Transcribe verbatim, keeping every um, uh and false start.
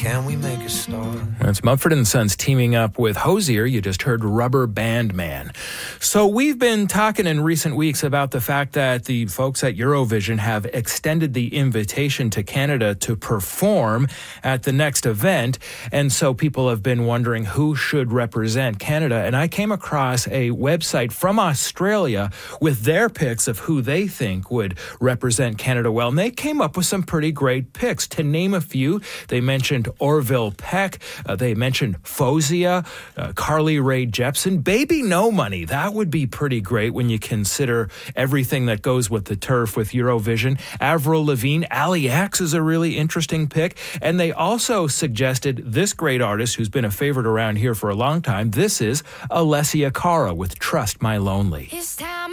can we make a start? That's Mumford and Sons teaming up with Hozier. You just heard Rubber Band Man. So we've been talking in recent weeks about the fact that the folks at Eurovision have extended the invitation to Canada to perform at the next event. And so people have been wondering who should represent Canada. And I came across a website from Australia with their picks of who they think would represent Canada well. And they came up with some pretty great picks. To name a few, they mentioned Orville Peck. Uh, they mentioned Fozia, uh, Carly Rae Jepsen, Baby No Money. That would be pretty great when you consider everything that goes with the turf with Eurovision. Avril Lavigne, Ali X is a really interesting pick. And they also suggested this great artist who's been a favorite around here for a long time. This is Alessia Cara with Trust My Lonely.